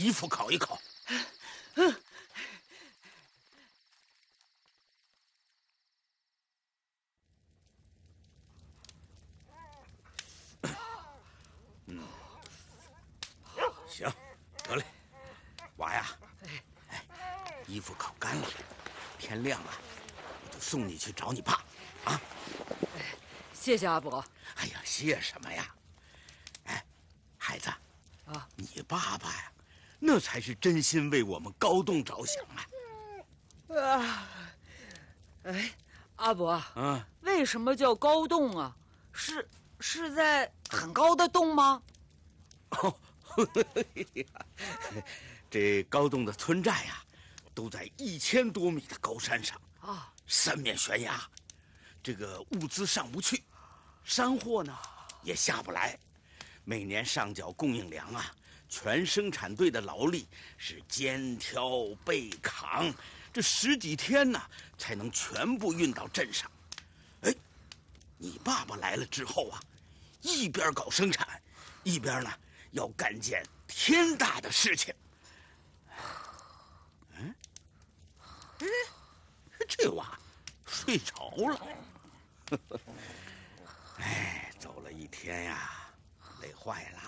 衣服烤一烤。行，得嘞，娃呀，衣服烤干了，天亮了，我就送你去找你爸，啊！ 谢谢阿伯。 哎呀，谢什么呀？哎，孩子， 啊， 你爸爸呀，那才是真心为我们高栋着想啊！ 哎，阿伯， 嗯， 为什么叫高洞啊？是在很高的洞吗？ 哦，这高栋的村寨呀，都在1000多米的高山上啊， 三面悬崖，这个物资上不去，山货呢也下不来，每年上缴供应粮啊，全生产队的劳力是肩挑背扛，这10几天呢才能全部运到镇上。哎，你爸爸来了之后啊，一边搞生产，一边呢要干件天大的事情。这娃睡着了。哎，走了一天呀，累坏了。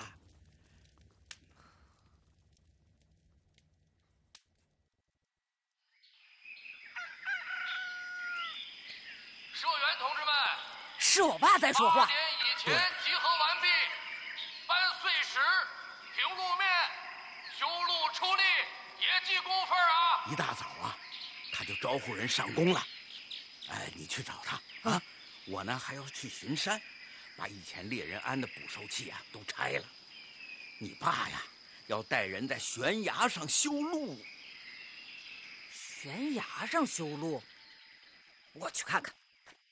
社员同志们， 是我爸在说话。 8点以前集合完毕，搬碎石、平路面、修路出力，也记工分啊！ 一大早啊，他就招呼人上工了。哎，你去找他啊！我呢还要去巡山，把以前猎人安的捕兽器啊都拆了。你爸呀，要带人在悬崖上修路。 悬崖上修路，我去看看。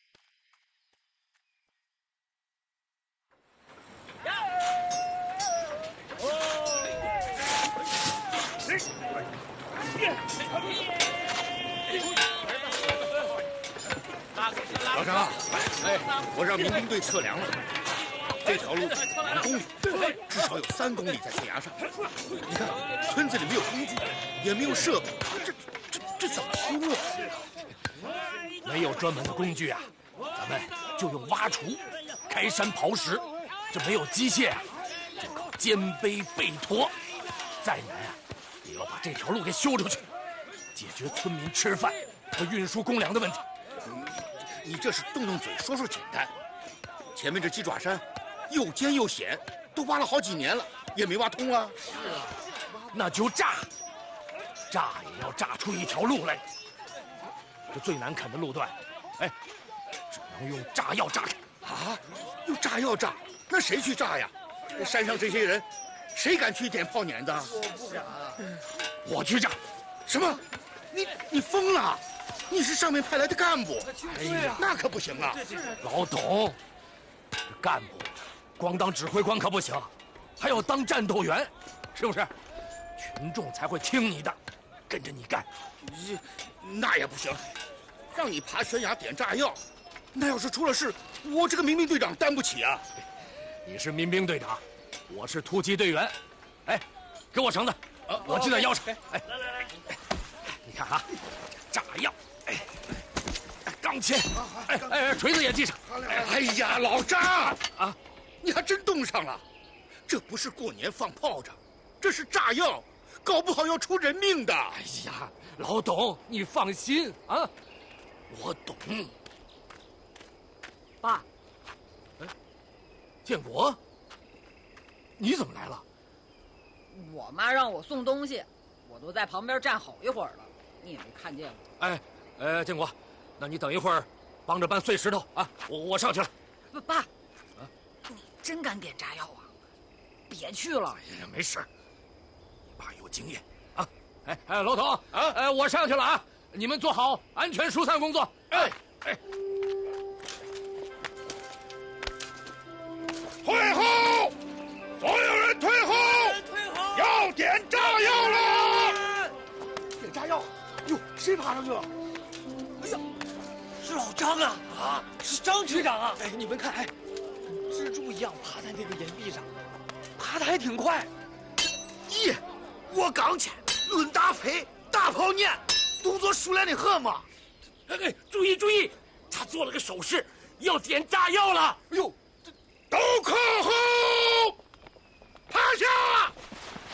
老张，哎，我让民兵队测量了，这条路2公里，至少有3公里在悬崖上。你看，村子里没有工具，也没有设备，这怎么修啊？ 没有专门的工具啊，咱们就用挖锄、开山刨石。这没有机械啊，就靠肩背背驮。再难啊，也要把这条路给修出去，解决村民吃饭和运输公粮的问题。 你这是动动嘴说说简单，前面这鸡爪山又尖又险，都挖了好几年了，也没挖通啊。 是啊，那就炸也要炸出一条路来。这最难啃的路段，哎，只能用炸药炸开。 啊，用炸药炸？那谁去炸呀？山上这些人，谁敢去点炮碾子？ 我不敢。我去炸。 什么？你疯了？你是上面派来的干部， 哎呀， 那可不行啊！ 老董，这干部光当指挥官可不行，还要当战斗员，是不是？群众才会听你的，跟着你干。 那也不行，让你爬悬崖点炸药，那要是出了事，我这个民兵队长担不起啊！ 你是民兵队长，我是突击队员。哎，给我绳子，我系在腰上。哎，来，你看啊，炸药。钢钎，锤子也系上。 哎呀，老张啊，你还真冻上了。这不是过年放炮仗，这是炸药，搞不好要出人命的。 哎呀，老董，你放心啊，我懂。 爸， 建国，你怎么来了？ 我妈让我送东西，我都在旁边站好一会儿了，你也没看见我。 建国。那你等一会儿，帮着搬碎石头啊！我上去了。 爸，你真敢点炸药啊？别去了。 哎呀，没事，你爸有经验啊。老董啊，我上去了啊！你们做好安全疏散工作。哎。 退后！所有人退后！要点炸药了！ 点炸药！哟，谁爬上去了？哎呀！是老张啊！啊，是张局长啊！哎，你们看，蜘蛛一样爬在那个岩壁上，爬得还挺快。 耶， 我刚去，论大飞，大炮撵，动作熟练的很嘛。 注意注意，他做了个手势，要点炸药了。 哎呦，都快！